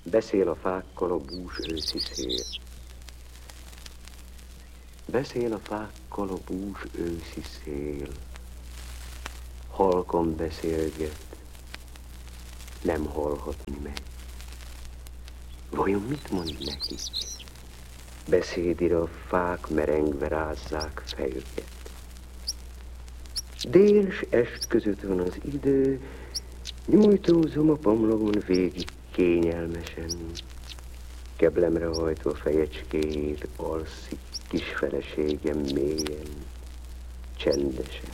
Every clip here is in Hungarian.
Beszél a fákkal a bús őszi szél. Beszél a fákkal a bús őszi szél. Halkan beszélget, nem hallhatni meg. Vajon mit mond neki? Beszédire a fák merengve rázzák fejüket. Dél s est között van az idő, nyújtózom a pamlagon végig kényelmesen. Keblemre hajtva fejecskéjét alszik kis feleségem mélyen, csendesen.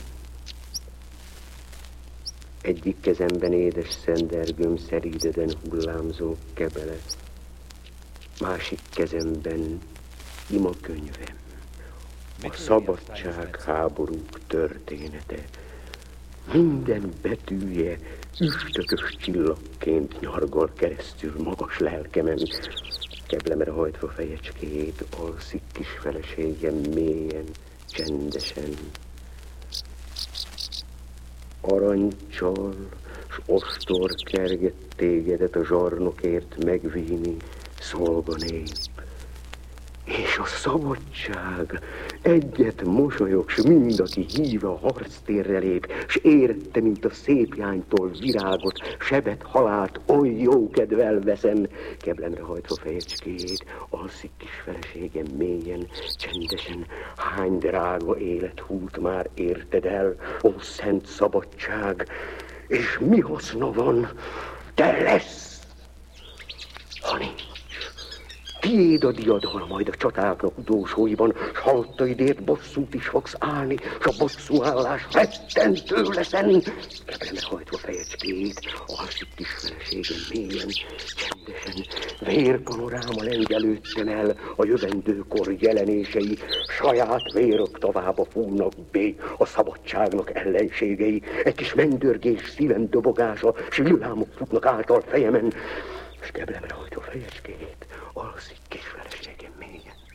Egyik kezemben édes szendergőm szerídeden hullámzó kebele, másik kezemben imakönyvem, a szabadság háborúk története. Minden betűje üstökös csillagként nyargal keresztül magas lelkemen. Keblemre hajtva fejecskéjét alszik kis feleségem mélyen, csendesen. Aranycsal s ostor kerget tégedet a zsarnokért megvíni, szolganép. És a szabadság egyet mosolyog, s mind, aki hív a harctérre lép, s érette, mint a szép jánytól virágot, sebet, halált, oly jó kedvel veszem. Keblemre hajtva fejecskéjét, alszik kis feleségem mélyen, csendesen. Hány drága élet húlt már érted el, ó szent szabadság, és mi haszna van, te lesz, ha nincs. Tiéd a diadal majd a csatáknak utolsóiban, s haltaidért bosszút is fogsz állni, s a bosszúállás rettentő leszen. Keblemre hajtva fejecskéjét, alszik kis feleségem mélyen, csendesen. Vérpanoráma lengyelődtem el, a jövendőkor jelenései, saját vérök tavába fújnak bé a szabadságnak ellenségei. Egy kis mennydörgés szívem dobogása, s villámok futnak által fejemen, s keblemre hajtva fejecskéjét, alszik kis feleségem mélyen.